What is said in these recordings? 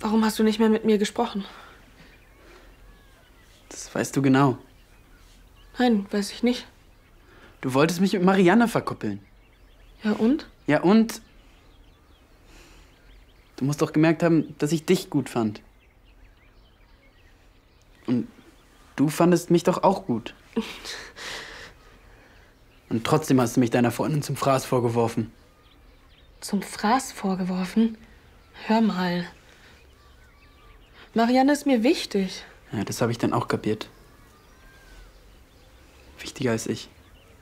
Warum hast du nicht mehr mit mir gesprochen? Das weißt du genau. Nein, weiß ich nicht. Du wolltest mich mit Marianne verkuppeln. Ja, und? Ja, und? Du musst doch gemerkt haben, dass ich dich gut fand. Und du fandest mich doch auch gut. Und trotzdem hast du mich deiner Freundin zum Fraß vorgeworfen. Zum Fraß vorgeworfen? Hör mal. Marianne ist mir wichtig. Ja, das habe ich dann auch kapiert. Wichtiger als ich.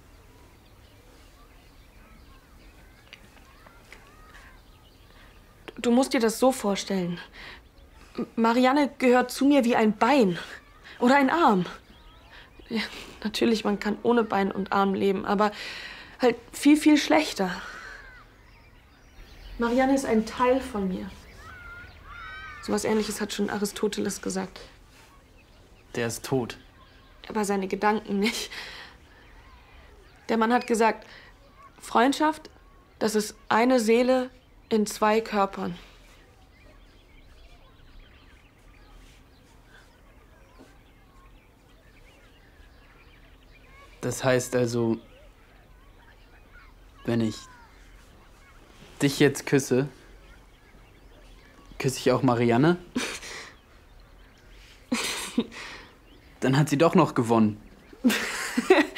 Du musst dir das so vorstellen. Marianne gehört zu mir wie ein Bein oder ein Arm. Ja, natürlich, man kann ohne Bein und Arm leben, aber halt viel, viel schlechter. Marianne ist ein Teil von mir. So was Ähnliches hat schon Aristoteles gesagt. Der ist tot. Aber seine Gedanken nicht. Der Mann hat gesagt, Freundschaft, das ist eine Seele in zwei Körpern. Das heißt also, wenn ich dich jetzt küsse, küsse ich auch Marianne? Dann hat sie doch noch gewonnen.